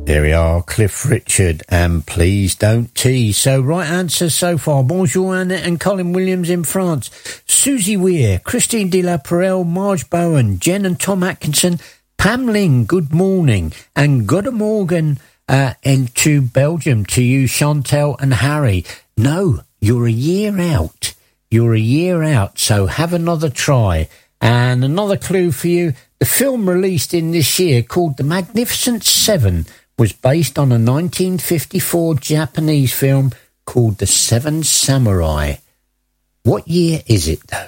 There we are, Cliff Richard, and Please Don't Tease. So, right answers so far. Bonjour, Annette and Colin Williams in France. Susie Weir, Christine de la Perelle, Marge Bowen, Jen and Tom Atkinson, Pam Ling, good morning, and good morgen into Belgium to you, Chantel and Harry. No, you're a year out. You're a year out, so have another try. And another clue for you, the film released in this year called The Magnificent Seven was based on a 1954 Japanese film called The Seven Samurai. What year is it, though?